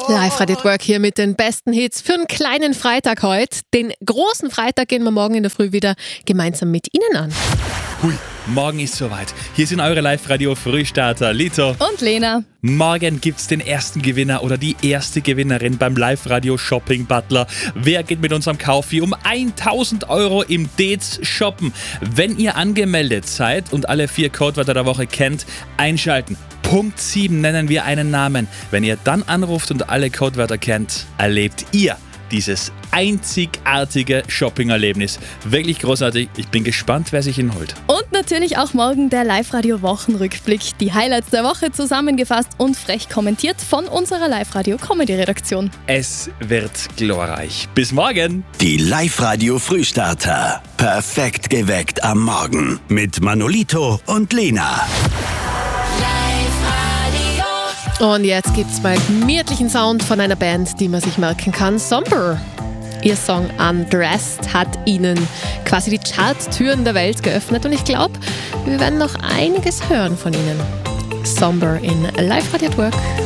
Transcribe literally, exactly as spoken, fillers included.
Live-Radio at Work hier mit den besten Hits für einen kleinen Freitag heute. Den großen Freitag gehen wir morgen in der Früh wieder gemeinsam mit Ihnen an. Hui, morgen ist soweit. Hier sind eure Live-Radio-Frühstarter Lito und Lena. Morgen gibt's den ersten Gewinner oder die erste Gewinnerin beim Live-Radio Shopping Butler. Wer geht mit unserem Kaufi um tausend Euro im Dez shoppen? Wenn ihr angemeldet seid und alle vier Codewörter der Woche kennt, einschalten. Punkt sieben nennen wir einen Namen. Wenn ihr dann anruft und alle Codewörter kennt, erlebt ihr dieses einzigartige Shopping-Erlebnis. Wirklich großartig. Ich bin gespannt, wer sich ihn holt. Und natürlich auch morgen der Live-Radio-Wochenrückblick. Die Highlights der Woche zusammengefasst und frech kommentiert von unserer Live-Radio-Comedy-Redaktion. Es wird glorreich. Bis morgen. Die Live-Radio-Frühstarter. Perfekt geweckt am Morgen. Mit Manolito und Lena. Und jetzt gibt's mal gemütlichen Sound von einer Band, die man sich merken kann. Somber. Ihr Song Undressed hat ihnen quasi die Charttüren der Welt geöffnet. Und ich glaube, wir werden noch einiges hören von ihnen. Somber in Live-Radio at Work.